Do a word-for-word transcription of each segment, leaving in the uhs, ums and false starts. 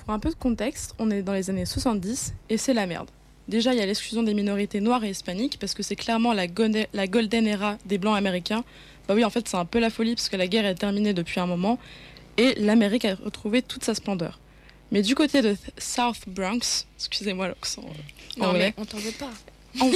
pour un peu de contexte, on est dans les années soixante-dix et c'est la merde. Déjà, il y a l'exclusion des minorités noires et hispaniques parce que c'est clairement la, gonde- la golden era des blancs américains. Bah oui, en fait, c'est un peu la folie parce que la guerre est terminée depuis un moment et l'Amérique a retrouvé toute sa splendeur. Mais du côté de South Bronx, excusez-moi l'accent euh, Non, anglais. mais on t'en veut pas. En-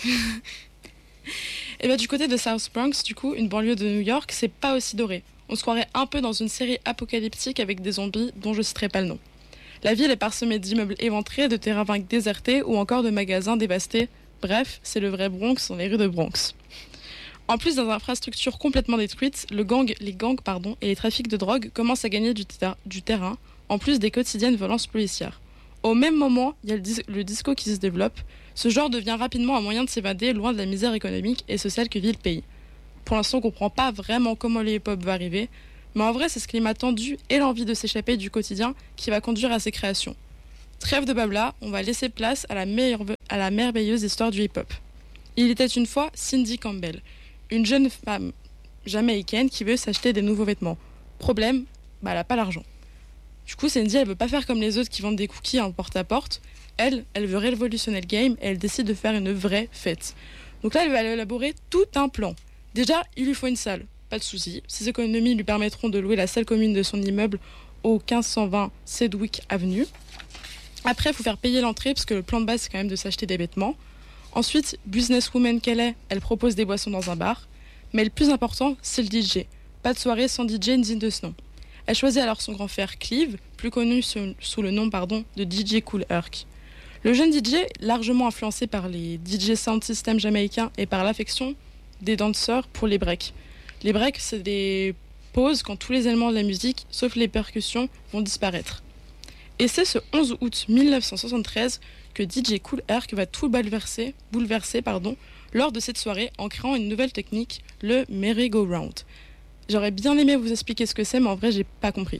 et bah, du côté de South Bronx, du coup, une banlieue de New York, c'est pas aussi doré. On se croirait un peu dans une série apocalyptique avec des zombies dont je citerai pas le nom. La ville est parsemée d'immeubles éventrés, de terrains vagues désertés ou encore de magasins dévastés. Bref, c'est le vrai Bronx dans les rues de Bronx. En plus des infrastructures complètement détruites, le gang, les gangs pardon, et les trafics de drogue commencent à gagner du, ter- du terrain, en plus des quotidiennes violences policières. Au même moment, il y a le, dis- le disco qui se développe. Ce genre devient rapidement un moyen de s'évader loin de la misère économique et sociale que vit le pays. Pour l'instant, on ne comprend pas vraiment comment le hip-hop va arriver, mais en vrai, c'est ce climat tendu et l'envie de s'échapper du quotidien qui va conduire à ses créations. Trêve de blabla, on va laisser place à la, meilleure, à la merveilleuse histoire du hip-hop. Il était une fois Cindy Campbell, une jeune femme jamaïcaine qui veut s'acheter des nouveaux vêtements. Problème, bah, elle n'a pas l'argent. Du coup, Cindy, elle veut pas faire comme les autres qui vendent des cookies en porte-à-porte. Elle, elle veut révolutionner le game et elle décide de faire une vraie fête. Donc là, elle va élaborer tout un plan. Déjà, il lui faut une salle. Pas de souci. Ses économies lui permettront de louer la salle commune de son immeuble au quinze cent vingt Sedgwick Avenue. Après, il faut faire payer l'entrée parce que le plan de base, c'est quand même de s'acheter des vêtements. Ensuite, businesswoman qu'elle est, elle propose des boissons dans un bar. Mais le plus important, c'est le D J. Pas de soirée sans D J digne de ce nom. Elle choisit alors son grand frère Cleve, plus connu sous, sous le nom pardon, de D J Kool Herc. Le jeune D J, largement influencé par les D J sound system jamaïcains et par l'affection des danseurs pour les breaks. Les breaks, c'est des pauses quand tous les éléments de la musique, sauf les percussions, vont disparaître. Et c'est ce onze août mille neuf cent soixante-treize que D J Kool Herc va tout bouleverser, bouleverser pardon, lors de cette soirée en créant une nouvelle technique, le merry-go-round. J'aurais bien aimé vous expliquer ce que c'est, mais en vrai, j'ai pas compris.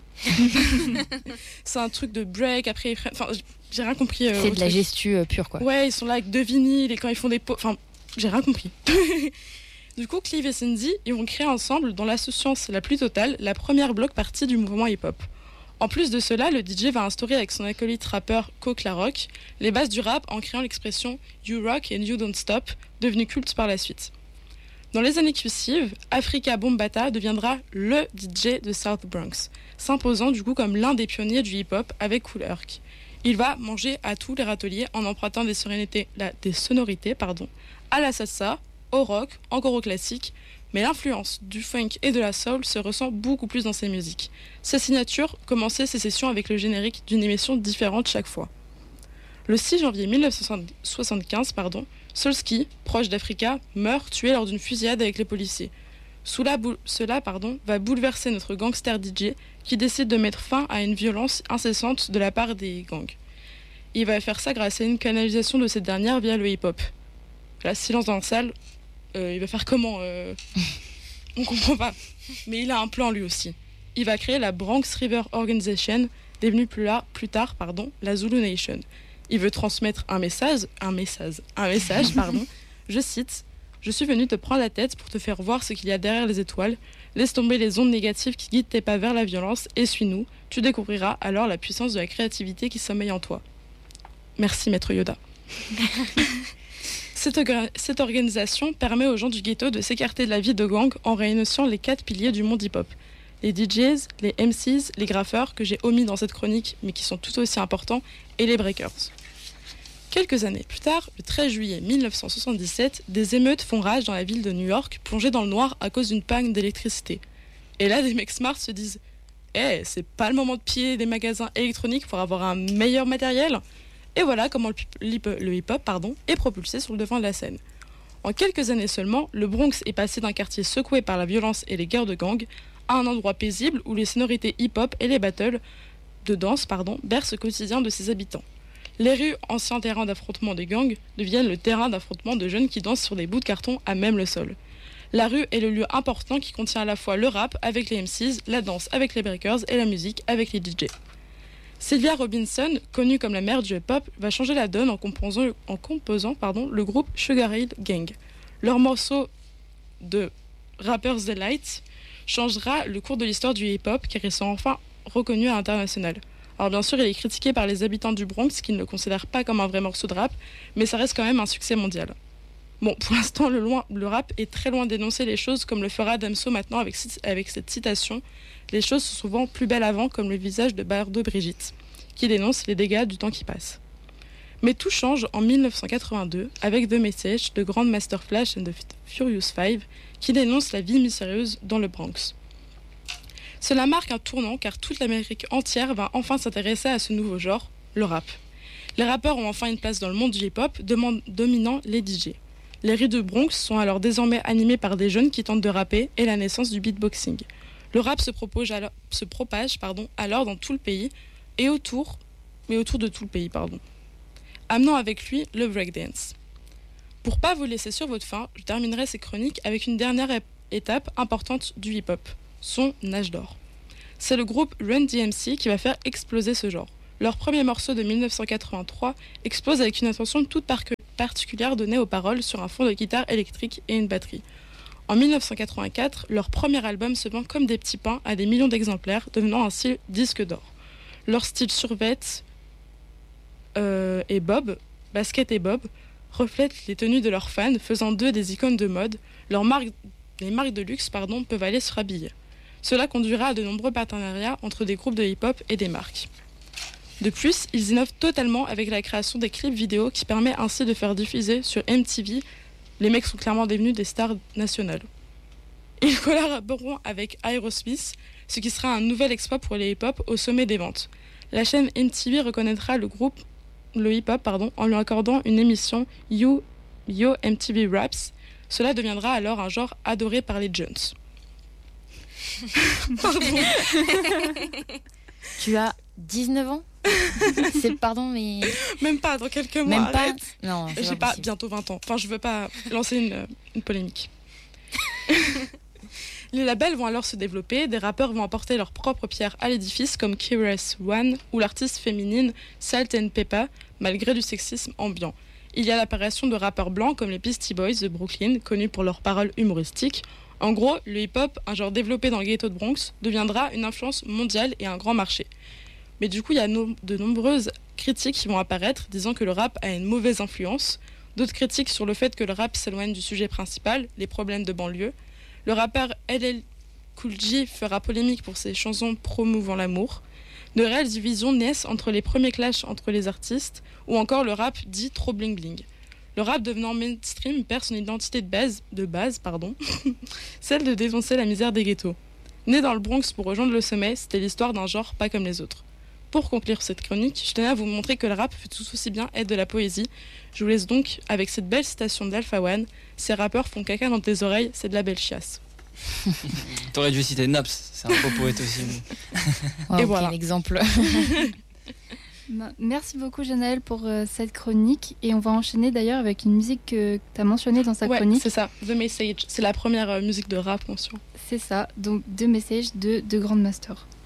C'est un truc de break, après, enfin, j'ai rien compris. Euh, c'est de la truc. gestu euh, pure, quoi. Ouais, ils sont là avec deux vinyles et quand ils font des pauses, enfin, j'ai rien compris. Du coup, Cleve et Cindy, ils vont créer ensemble, dans l'associance la plus totale, la première bloc partie du mouvement hip-hop. En plus de cela, le D J va instaurer avec son acolyte rappeur Coke La Rock les bases du rap en créant l'expression You Rock and You Don't Stop, devenue culte par la suite. Dans les années qui suivent, Afrika Bambaataa deviendra le D J de South Bronx, s'imposant du coup comme l'un des pionniers du hip-hop avec Kool Herc. Il va manger à tous les râteliers en empruntant des sonorités, la, des sonorités pardon, à la salsa, au rock, encore au classique, mais l'influence du funk et de la soul se ressent beaucoup plus dans ses musiques. Sa signature commençait ses sessions avec le générique d'une émission différente chaque fois. Le six janvier mille neuf cent soixante-quinze, pardon, Solski, proche d'Afrika, meurt tué lors d'une fusillade avec les policiers. Bou- cela pardon, va bouleverser notre gangster D J qui décide de mettre fin à une violence incessante de la part des gangs. Il va faire ça grâce à une canalisation de cette dernière via le hip-hop. Là, silence dans la salle, euh, il va faire comment euh... On comprend pas. Mais il a un plan lui aussi. Il va créer la Bronx River Organization, devenue plus, là, plus tard pardon, la Zulu Nation. Il veut transmettre un message, un message, un message, pardon. Je cite, « Je suis venu te prendre la tête pour te faire voir ce qu'il y a derrière les étoiles. Laisse tomber les ondes négatives qui guident tes pas vers la violence et suis-nous. Tu découvriras alors la puissance de la créativité qui sommeille en toi. » Merci, Maître Yoda. Cette, orga- cette organisation permet aux gens du ghetto de s'écarter de la vie de gang en réunissant les quatre piliers du monde hip-hop. Les D Js, les M Cs, les graffeurs, que j'ai omis dans cette chronique, mais qui sont tout aussi importants, et les breakers. Quelques années plus tard, le treize juillet mille neuf cent soixante-dix-sept, des émeutes font rage dans la ville de New York, plongée dans le noir à cause d'une panne d'électricité. Et là, des mecs smart se disent « Eh, hey, c'est pas le moment de piller des magasins électroniques pour avoir un meilleur matériel ?» Et voilà comment le hip-hop pardon, est propulsé sur le devant de la scène. En quelques années seulement, le Bronx est passé d'un quartier secoué par la violence et les guerres de gangs à un endroit paisible où les sonorités hip-hop et les battles de danse pardon, bercent le quotidien de ses habitants. Les rues, anciens terrains d'affrontement des gangs, deviennent le terrain d'affrontement de jeunes qui dansent sur des bouts de carton à même le sol. La rue est le lieu important qui contient à la fois le rap avec les M Cs, la danse avec les breakers et la musique avec les D J. Sylvia Robinson, connue comme la mère du hip-hop, va changer la donne en composant, en composant pardon, le groupe Sugar Hill Gang. Leur morceau de Rapper's Delight changera le cours de l'histoire du hip-hop car ils sont enfin reconnus à l'international. Alors bien sûr, il est critiqué par les habitants du Bronx qui ne le considèrent pas comme un vrai morceau de rap, mais ça reste quand même un succès mondial. Bon, pour l'instant, le, loin, le rap est très loin d'énoncer les choses comme le fera Damso maintenant avec, avec cette citation. Les choses sont souvent plus belles avant, comme le visage de Bardo Brigitte, qui dénonce les dégâts du temps qui passe. Mais tout change en dix-neuf cent quatre-vingt-deux avec The Message de Grandmaster Flash and the Furious Five, qui dénonce la vie mystérieuse dans le Bronx. Cela marque un tournant car toute l'Amérique entière va enfin s'intéresser à ce nouveau genre, le rap. Les rappeurs ont enfin une place dans le monde du hip-hop, dominant les D J. Les rues de Bronx sont alors désormais animées par des jeunes qui tentent de rapper et la naissance du beatboxing. Le rap se, propose alors, se propage pardon, alors dans tout le pays et autour, mais autour de tout le pays, pardon, amenant avec lui le breakdance. Pour pas vous laisser sur votre faim, je terminerai ces chroniques avec une dernière étape importante du hip-hop, son âge d'or. C'est le groupe Run D M C qui va faire exploser ce genre. Leur premier morceau de dix-neuf cent quatre-vingt-trois explose avec une attention toute particulière donnée aux paroles sur un fond de guitare électrique et une batterie. En dix-neuf cent quatre-vingt-quatre, leur premier album se vend comme des petits pains à des millions d'exemplaires, devenant ainsi disque d'or. Leur style survêt euh, et Bob, Basket et Bob, reflètent les tenues de leurs fans, faisant d'eux des icônes de mode. Leurs marques, les marques de luxe pardon, peuvent aller se rhabiller. Cela conduira à de nombreux partenariats entre des groupes de hip-hop et des marques. De plus, ils innovent totalement avec la création des clips vidéo qui permet ainsi de faire diffuser sur M T V. Les mecs sont clairement devenus des stars nationales. Ils collaboreront avec Aerosmith, ce qui sera un nouvel exploit pour les hip-hop au sommet des ventes. La chaîne M T V reconnaîtra le groupe, le hip-hop, pardon, en lui accordant une émission Yo, Yo M T V Raps. Cela deviendra alors un genre adoré par les jeunes. Pardon. Tu as dix-neuf ans? C'est pardon, mais même pas dans quelques mois. Même pas. Arrête. Non, c'est j'ai pas, pas bientôt vingt ans. Enfin, je veux pas lancer une, une polémique. Les labels vont alors se développer, des rappeurs vont apporter leur propre pierre à l'édifice comme K R S One ou l'artiste féminine Salt and Peppa, malgré du sexisme ambiant. Il y a l'apparition de rappeurs blancs comme les Beastie Boys de Brooklyn, connus pour leurs paroles humoristiques. En gros, le hip-hop, un genre développé dans le ghetto de Bronx, deviendra une influence mondiale et un grand marché. Mais du coup, il y a no- de nombreuses critiques qui vont apparaître, disant que le rap a une mauvaise influence. D'autres critiques sur le fait que le rap s'éloigne du sujet principal, les problèmes de banlieue. Le rappeur L L Cool J fera polémique pour ses chansons promouvant l'amour. De réelles divisions naissent entre les premiers clashs entre les artistes, ou encore le rap dit trop bling bling. Le rap devenant mainstream perd son identité de base, de base pardon, celle de dénoncer la misère des ghettos. Né dans le Bronx pour rejoindre le sommet, c'était l'histoire d'un genre pas comme les autres. Pour conclure cette chronique, je tenais à vous montrer que le rap peut tout aussi bien être de la poésie. Je vous laisse donc avec cette belle citation d'Alpha One. Ces rappeurs font caca dans tes oreilles, c'est de la belle chiasse. T'aurais dû citer Naps, c'est un beau poète aussi. Wow, Et quel voilà. exemple. Merci beaucoup Janaël pour euh, cette chronique et on va enchaîner d'ailleurs avec une musique que tu as mentionnée dans sa Ouais, chronique. c'est ça, The Message. C'est la première euh, musique de rap mention. C'est ça, donc deux messages de, de Grandmaster.